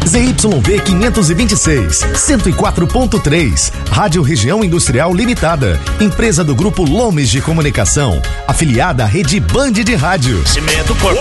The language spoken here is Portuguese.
ZYV 526, 104.3, Rádio Região Industrial Limitada, empresa do Grupo Lomes de Comunicação, afiliada à Rede Band de Rádio.